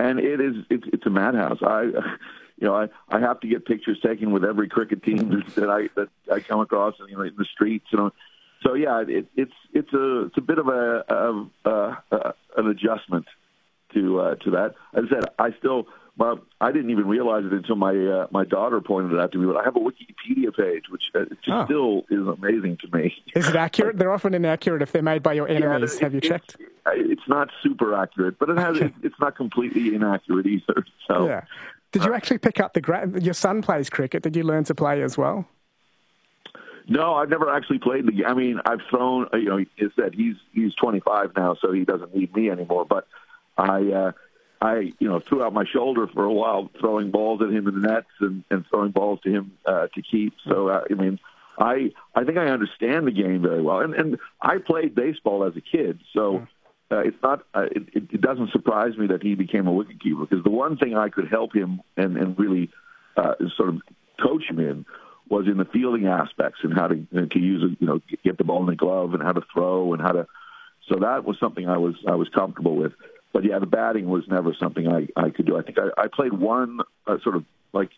and it's a madhouse. I have to get pictures taken with every cricket team that I come across, in the streets, So yeah, it's a bit of an adjustment to that. As I said, I didn't even realize it until my daughter pointed it out to me. But I have a Wikipedia page, which still is amazing to me. Is it accurate? They're often inaccurate if they're made by your enemies. Have you checked? It's not super accurate, but it's not completely inaccurate either. So yeah. Did you actually pick up your son plays cricket? Did you learn to play as well? No, I've never actually played the game. I mean, I've thrown. He said he's 25 now, so he doesn't need me anymore. But I threw out my shoulder for a while, throwing balls at him in the nets and throwing balls to him to keep. So I think I understand the game very well, and I played baseball as a kid, so it's not. It doesn't surprise me that he became a wicketkeeper, because the one thing I could help him and really sort of coach him in was in the fielding aspects and how to use it, get the ball in the glove and how to throw and how to. So that was something I was comfortable with. But yeah, the batting was never something I could do. I think I played one sort of like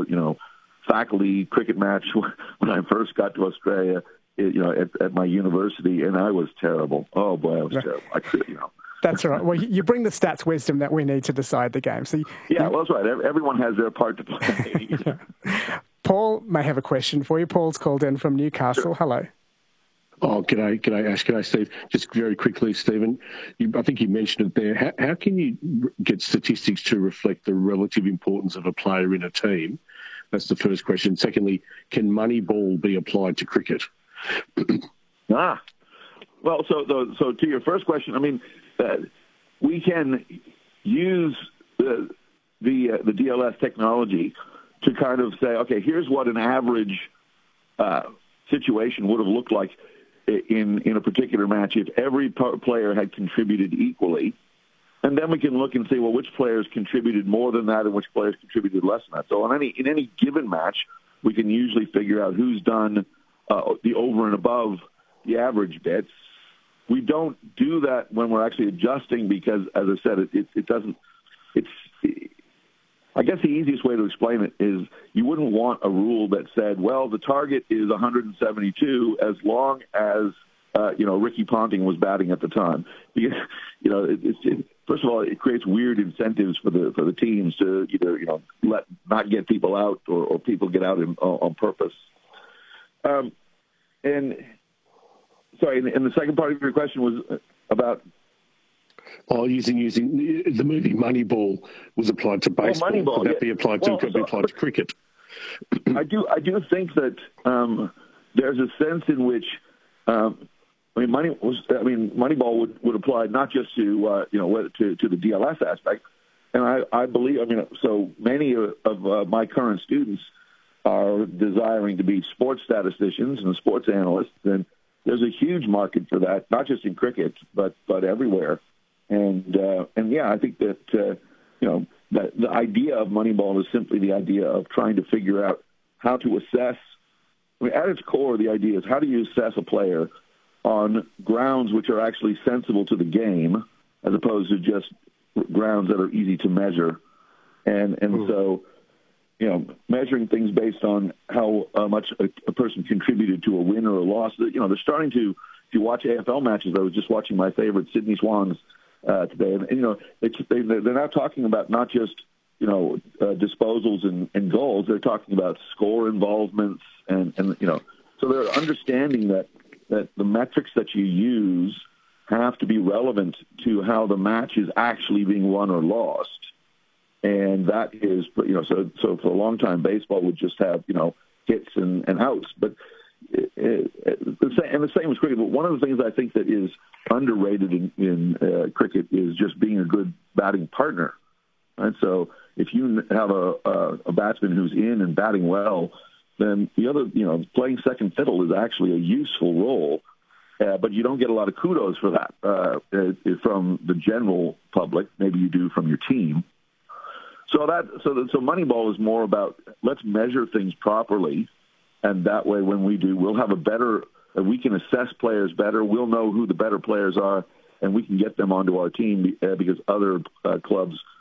faculty cricket match when I first got to Australia, at my university, and I was terrible. Oh boy, I was terrible. I could, That's right. Well, you bring the stats wisdom that we need to decide the game. So well, that's right. Everyone has their part to play. Yeah. Paul may have a question for you. Paul's called in from Newcastle. Sure. Hello. Oh, g'day Ash, g'day Steve. Just very quickly, Stephen, I think you mentioned it there. How can you get statistics to reflect the relative importance of a player in a team? That's the first question. Secondly, can Moneyball be applied to cricket? Well, so to your first question, I mean, we can use the DLS technology to kind of say, okay, here's what an average situation would have looked like in a particular match if every player had contributed equally. And then we can look and say, well, which players contributed more than that and which players contributed less than that. So in any given match, we can usually figure out who's done the over and above the average bits. We don't do that when we're actually adjusting because, as I said, it doesn't. I guess the easiest way to explain it is you wouldn't want a rule that said, well, the target is 172 as long as Ricky Ponting was batting at the time. Because first of all, it creates weird incentives for the teams to either not get people out or people get out on purpose. And the second part of your question was about. Oh, using the movie Moneyball was applied to baseball. Moneyball, could that be applied to cricket? I do think that there's a sense in which Moneyball would apply not just to to the DLS aspect, and I believe so many of my current students are desiring to be sports statisticians and sports analysts, and there's a huge market for that, not just in cricket but everywhere. And yeah, I think that that the idea of Moneyball is simply the idea of trying to figure out how to assess. At its core, the idea is how do you assess a player on grounds which are actually sensible to the game, as opposed to just grounds that are easy to measure, and so measuring things based on how much a person contributed to a win or a loss. They're starting to. If you watch AFL matches, I was just watching my favorite Sydney Swans today, and they're now talking about not just disposals and goals. They're talking about score involvements, and so they're understanding that the metrics that you use have to be relevant to how the match is actually being won or lost. And that is, so for a long time, baseball would just have, hits and outs. But the same with cricket. But one of the things I think that is underrated in cricket is just being a good batting partner. Right? So if you have a batsman who's in and batting well, then the other, playing second fiddle is actually a useful role. But you don't get a lot of kudos for that from the general public. Maybe you do from your team. So Moneyball is more about let's measure things properly, and that way when we do, we'll have we can assess players better. We'll know who the better players are, and we can get them onto our team because other clubs